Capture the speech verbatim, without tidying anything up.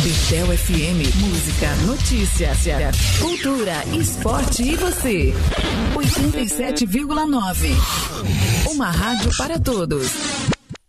Bebel F M, música, notícia, cultura, esporte e você. oitenta e sete vírgula nove. Uma rádio para todos.